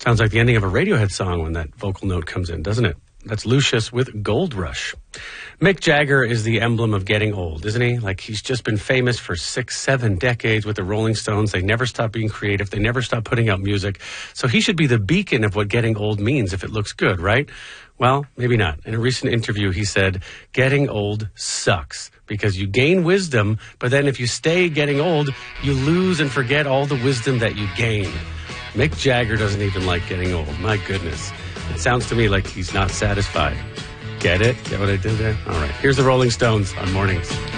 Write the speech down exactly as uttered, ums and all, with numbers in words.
Sounds like the ending of a Radiohead song when that vocal note comes in, doesn't it? That's Lucius with Gold Rush. Mick Jagger is the emblem of getting old, isn't he? Like, he's just been famous for six, seven decades with the Rolling Stones. They never stop being creative. They never stop putting out music. So he should be the beacon of what getting old means if it looks good, right? Well, maybe not. In a recent interview, he said, getting old sucks because you gain wisdom, but then if you stay getting old, you lose and forget all the wisdom that you gained. Mick Jagger doesn't even like getting old. My goodness. It sounds to me like he's not satisfied. Get it? Get what I did there? All right. Here's the Rolling Stones on Mornings.